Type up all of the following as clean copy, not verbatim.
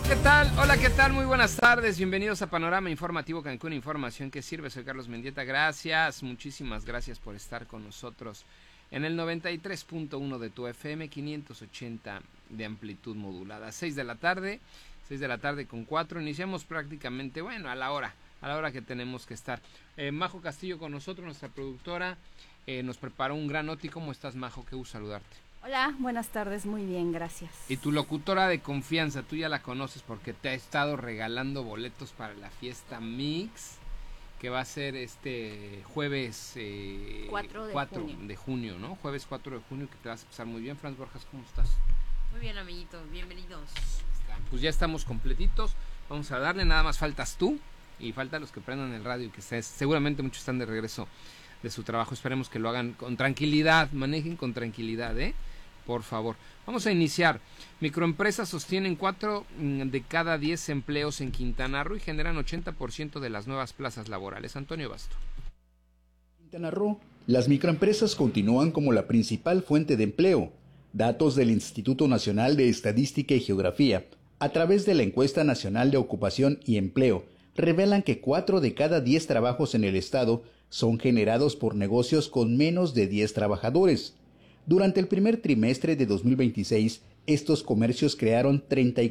¿Qué tal? Hola, ¿qué tal? Muy buenas tardes. Bienvenidos a Panorama Informativo Cancún, información que sirve. Soy Carlos Mendieta. Gracias, muchísimas gracias por estar con nosotros en el 93.1 de tu FM, 580 de amplitud modulada. 6 de la tarde con 4. Iniciamos prácticamente, bueno, a la hora que tenemos que estar. Majo Castillo con nosotros, nuestra productora, nos preparó un gran noti. ¿Cómo estás, Majo? Qué gusto saludarte. Hola, buenas tardes, muy bien, gracias. Y tu locutora de confianza, tú ya la conoces porque te ha estado regalando boletos para la fiesta Mix, que va a ser este jueves 4 de junio, ¿no? Jueves 4 de junio, que te vas a pasar muy bien. Franz Borjas, ¿cómo estás? Muy bien, amiguitos, bienvenidos. Pues ya estamos completitos, vamos a darle, nada más faltas tú y faltan los que prendan el radio y que seguramente muchos están de regreso de su trabajo. Esperemos que lo hagan con tranquilidad, manejen con tranquilidad, por favor. Vamos a iniciar. Microempresas sostienen 4 de cada 10 empleos en Quintana Roo y generan 80% de las nuevas plazas laborales. Antonio Basto. Quintana Roo, las microempresas continúan como la principal fuente de empleo. Datos del Instituto Nacional de Estadística y Geografía, a través de la Encuesta Nacional de Ocupación y Empleo, revelan que 4 de cada 10 trabajos en el estado son generados por negocios con menos de 10 trabajadores. Durante el primer trimestre de 2026, estos comercios crearon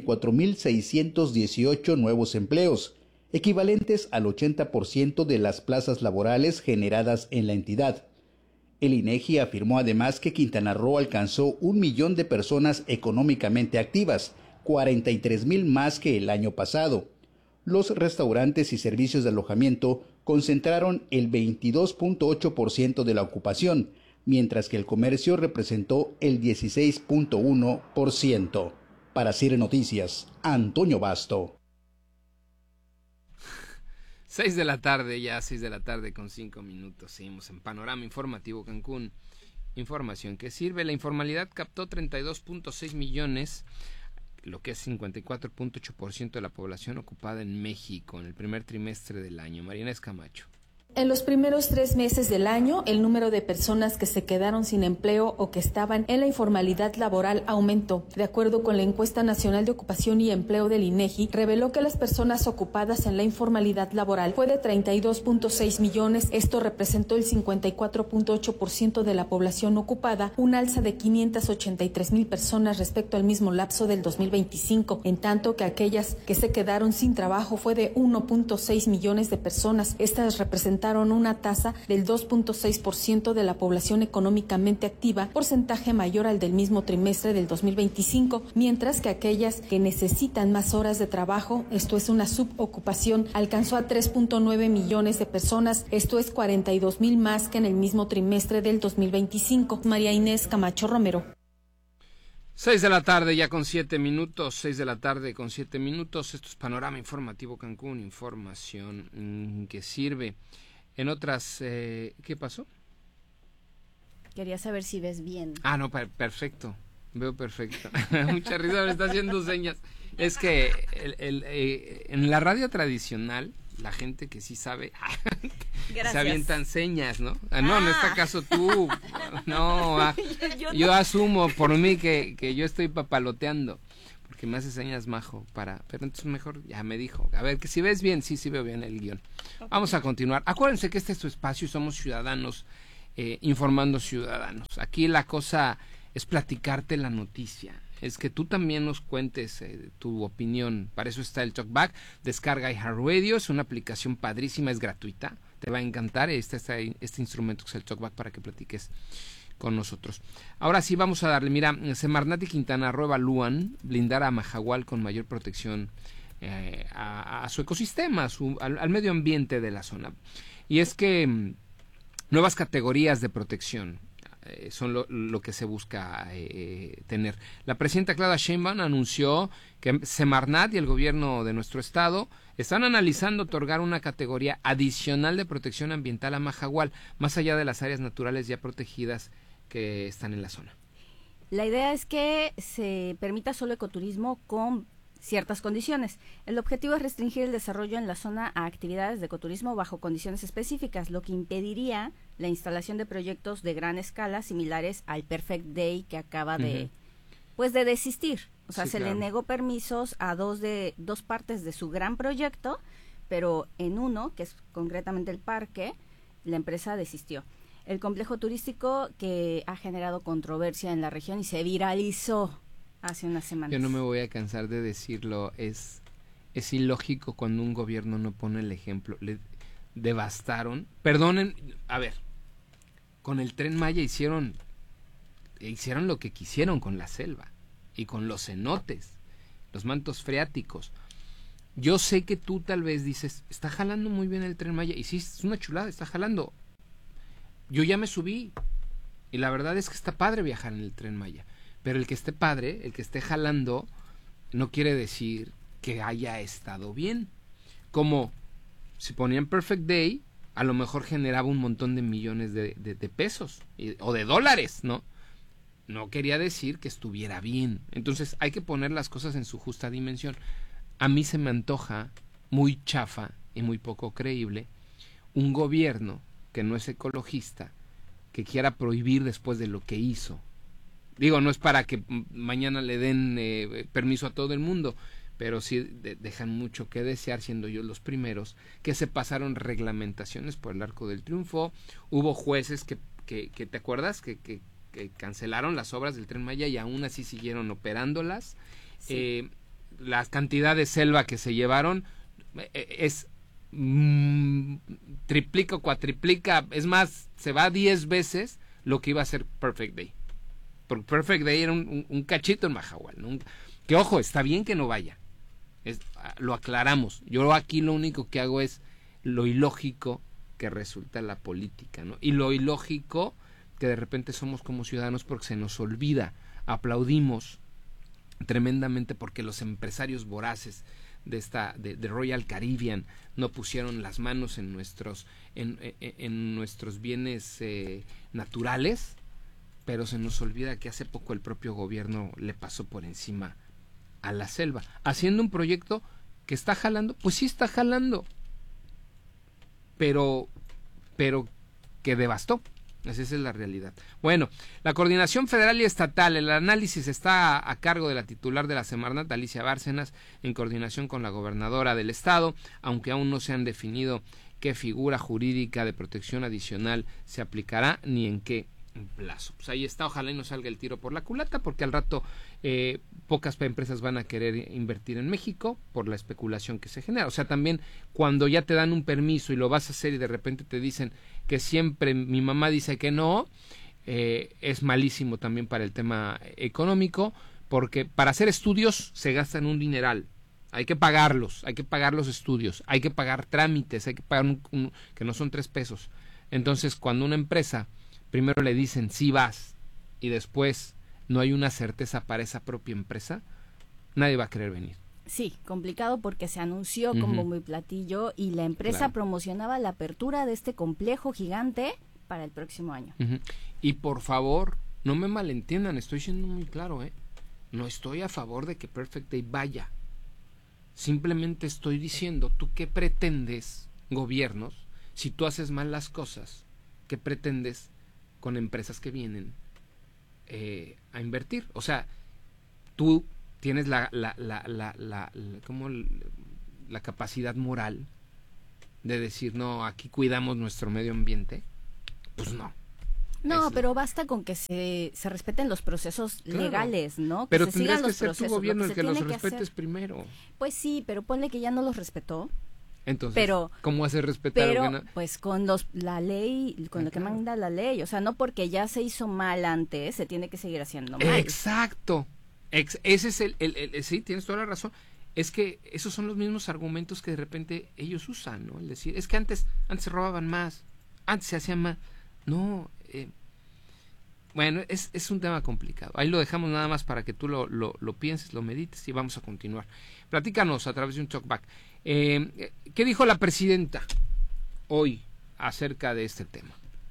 34.618 nuevos empleos, equivalentes al 80% de las plazas laborales generadas en la entidad. El INEGI afirmó además que Quintana Roo alcanzó 1 millón de personas económicamente activas, 43,000 más que el año pasado. Los restaurantes y servicios de alojamiento concentraron el 22.8% de la ocupación, mientras que el comercio representó el 16.1%. Para CIR Noticias, Antonio Basto. 6 de la tarde, ya 6 de la tarde con 5 minutos. Seguimos en Panorama Informativo Cancún. Información que sirve. La informalidad captó 32.6 millones, lo que es 54.8% de la población ocupada en México en el primer trimestre del año. Mariana Escamacho. En los primeros 3 meses del año, el número de personas que se quedaron sin empleo o que estaban en la informalidad laboral aumentó. De acuerdo con la Encuesta Nacional de Ocupación y Empleo del INEGI, reveló que las personas ocupadas en la informalidad laboral fue de 32.6 millones. Esto representó el 54.8% de la población ocupada, un alza de 583,000 personas respecto al mismo lapso del 2025, en tanto que aquellas que se quedaron sin trabajo fue de 1.6 millones de personas. Estas representaron una tasa del 2.6% de la población económicamente activa, porcentaje mayor al del mismo trimestre del 2025, mientras que aquellas que necesitan más horas de trabajo, esto es una subocupación, alcanzó a 3.9 millones de personas, esto es 42,000 más que en el mismo trimestre del 2025. María Inés Camacho Romero. 6 de la tarde ya con 7 minutos, 6 de la tarde con 7 minutos. Esto es Panorama Informativo Cancún, información que sirve. En otras, ¿qué pasó? Quería saber si ves bien. Ah, no, perfecto, veo perfecto. Mucha risa, me está haciendo señas. Es que en la radio tradicional, la gente que sí sabe, se avientan señas, ¿no? No, en este caso tú, no, yo asumo por mí que yo estoy papaloteando, porque me hace señas Majo, pero entonces mejor ya me dijo, a ver, que si ves bien, sí veo bien el guión. Okay. Vamos a continuar. Acuérdense que este es tu espacio y somos ciudadanos, informando ciudadanos. Aquí la cosa es platicarte la noticia. Es que tú también nos cuentes tu opinión. Para eso está el Talkback. Descarga iHeartRadio, es una aplicación padrísima, es gratuita. Te va a encantar este instrumento que es el Talkback para que platiques con nosotros. Ahora sí vamos a darle, mira, Semarnat y Quintana Roo evalúan blindar a Mahahual con mayor protección a su ecosistema, al medio ambiente de la zona. Y es que nuevas categorías de protección son lo que se busca tener. La presidenta Claudia Sheinbaum anunció que Semarnat y el gobierno de nuestro estado están analizando otorgar una categoría adicional de protección ambiental a Mahahual, más allá de las áreas naturales ya protegidas que están en la zona. La idea es que se permita solo ecoturismo con ciertas condiciones. El objetivo es restringir el desarrollo en la zona a actividades de ecoturismo bajo condiciones específicas, lo que impediría la instalación de proyectos de gran escala similares al Perfect Day que acaba de pues de desistir. O sea, Sí, se claro. le negó permisos a dos partes de su gran proyecto, pero en uno, que es concretamente el parque, la empresa desistió. El complejo turístico que ha generado controversia en la región y se viralizó hace unas semanas. Yo no me voy a cansar de decirlo, es ilógico cuando un gobierno no pone el ejemplo. Le devastaron, perdonen, a ver, con el Tren Maya hicieron lo que quisieron con la selva y con los cenotes, los mantos freáticos. Yo sé que tú tal vez dices, está jalando muy bien el Tren Maya, y sí, es una chulada, está jalando. Yo ya me subí, y la verdad es que está padre viajar en el Tren Maya, pero el que esté padre, el que esté jalando, no quiere decir que haya estado bien. Como si ponían Perfect Day, a lo mejor generaba un montón de millones de pesos, o de dólares, ¿no? No quería decir que estuviera bien. Entonces hay que poner las cosas en su justa dimensión. A mí se me antoja muy chafa y muy poco creíble un gobierno que no es ecologista, que quiera prohibir después de lo que hizo. Digo, no es para que mañana le den permiso a todo el mundo, pero sí dejan mucho que desear, siendo yo los primeros, que se pasaron reglamentaciones por el Arco del Triunfo. Hubo jueces que ¿te acuerdas? Que cancelaron las obras del Tren Maya y aún así siguieron operándolas. Sí. La cantidad de selva que se llevaron es triplica o cuatriplica, es más, se va 10 veces lo que iba a ser Perfect Day. Porque Perfect Day era un cachito en Mahahual, ¿no? Que ojo, está bien que no vaya, lo aclaramos. Yo aquí lo único que hago es lo ilógico que resulta la política, ¿no? Y lo ilógico que de repente somos como ciudadanos porque se nos olvida. Aplaudimos tremendamente porque los empresarios voraces de Royal Caribbean no pusieron las manos en nuestros bienes naturales, pero se nos olvida que hace poco el propio gobierno le pasó por encima a la selva, haciendo un proyecto que está jalando, pues sí está jalando, pero que devastó. Esa es la realidad. Bueno, la coordinación federal y estatal, el análisis está a cargo de la titular de la Semarnat, Alicia Bárcenas, en coordinación con la gobernadora del estado, aunque aún no se han definido qué figura jurídica de protección adicional se aplicará ni en qué plazo. Pues ahí está, ojalá y no salga el tiro por la culata, porque al rato pocas empresas van a querer invertir en México por la especulación que se genera. O sea, también cuando ya te dan un permiso y lo vas a hacer y de repente te dicen que siempre mi mamá dice que no, es malísimo también para el tema económico, porque para hacer estudios se gastan un dineral. Hay que pagarlos, hay que pagar los estudios, hay que pagar trámites, hay que pagar que no son 3 pesos. Entonces, cuando una empresa primero le dicen sí vas y después no hay una certeza para esa propia empresa, nadie va a querer venir. Sí, complicado porque se anunció como muy platillo y la empresa promocionaba la apertura de este complejo gigante para el próximo año. Y por favor, no me malentiendan, estoy siendo muy claro, no estoy a favor de que Perfect Day vaya. Simplemente estoy diciendo, ¿tú qué pretendes, gobiernos, si tú haces mal las cosas? ¿Qué pretendes con empresas que vienen a invertir? O sea, tú tienes la capacidad moral de decir, no, aquí cuidamos nuestro medio ambiente. Pues no. No, pero basta con que se respeten los procesos legales, ¿no? Que pero se tendrías sigan que ser tu gobierno el que los respetes hacer primero. Pues sí, pero ponle que ya no los respetó. Entonces, ¿cómo hace respetar? Pero, pues con la ley, con lo que manda la ley, o sea, no porque ya se hizo mal antes, se tiene que seguir haciendo mal. Exacto. Ese es sí, tienes toda la razón. Es que esos son los mismos argumentos que de repente ellos usan, ¿no? El decir, es que antes se robaban más, antes se hacía más. No, bueno, es un tema complicado. Ahí lo dejamos nada más para que tú lo pienses, lo medites y vamos a continuar. Platícanos a través de un talkback. ¿Qué dijo la presidenta hoy acerca de este tema?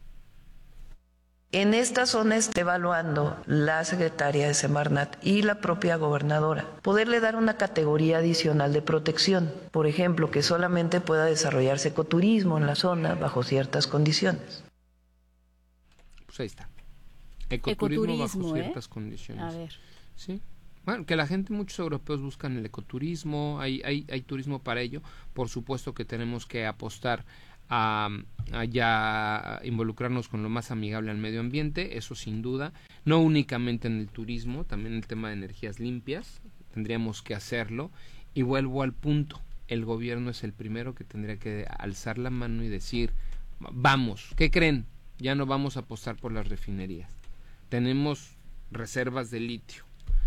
En esta zona está evaluando la secretaria de Semarnat y la propia gobernadora poderle dar una categoría adicional de protección, por ejemplo, que solamente pueda desarrollarse ecoturismo en la zona bajo ciertas condiciones. Pues ahí está. Ecoturismo bajo ciertas condiciones. A ver. Sí. Bueno, que la gente, muchos europeos buscan el ecoturismo, hay turismo para ello. Por supuesto que tenemos que apostar a ya involucrarnos con lo más amigable al medio ambiente, eso sin duda. No únicamente en el turismo, también en el tema de energías limpias, tendríamos que hacerlo. Y vuelvo al punto, el gobierno es el primero que tendría que alzar la mano y decir, vamos, ¿qué creen? Ya no vamos a apostar por las refinerías. Tenemos reservas de litio.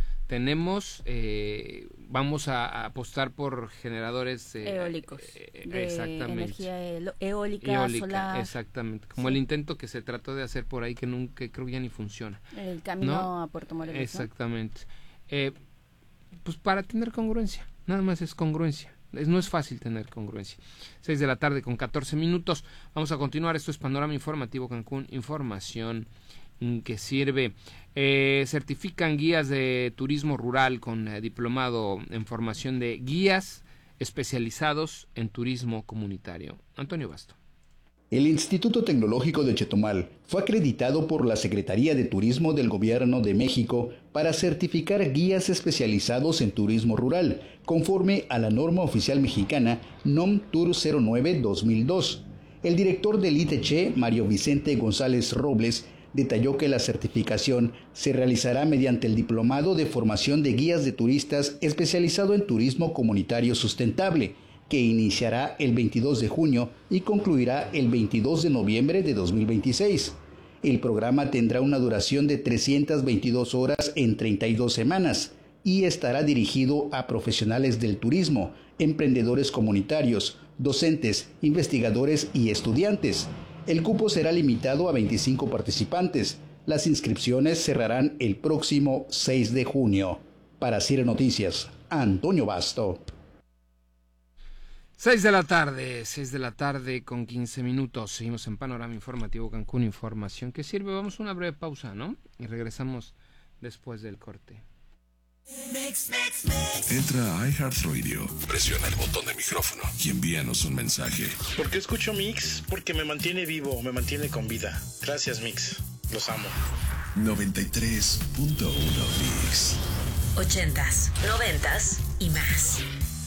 Vamos a apostar por generadores eólicos, exactamente, energía eólica, solar. Exactamente, como el intento que se trató de hacer por ahí que creo que ya ni funciona. El camino a Puerto Morelos. Exactamente. Pues para tener congruencia, nada más es congruencia. No es fácil tener congruencia. 6:14 p.m. Vamos a continuar. Esto es Panorama Informativo Cancún. Información que sirve. Certifican guías de turismo rural con diplomado en formación de guías especializados en turismo comunitario. Antonio Basto. El Instituto Tecnológico de Chetumal fue acreditado por la Secretaría de Turismo del Gobierno de México para certificar guías especializados en turismo rural, conforme a la norma oficial mexicana NOM TUR 09-2002. El director del ITC, Mario Vicente González Robles, detalló que la certificación se realizará mediante el diplomado de formación de guías de turistas especializado en turismo comunitario sustentable, que iniciará el 22 de junio y concluirá el 22 de noviembre de 2026. El programa tendrá una duración de 322 horas en 32 semanas y estará dirigido a profesionales del turismo, emprendedores comunitarios, docentes, investigadores y estudiantes. El cupo será limitado a 25 participantes. Las inscripciones cerrarán el próximo 6 de junio. Para CIRE Noticias, Antonio Basto. 6 de la tarde con 15 minutos. Seguimos en Panorama Informativo Cancún, información que sirve. Vamos a una breve pausa, ¿no? Y regresamos después del corte. Entra a iHeartRadio, presiona el botón de micrófono y envíanos un mensaje. ¿Por qué escucho Mix? Porque me mantiene vivo, me mantiene con vida. Gracias, Mix. Los amo. 93.1 Mix. 80s, 90s y más.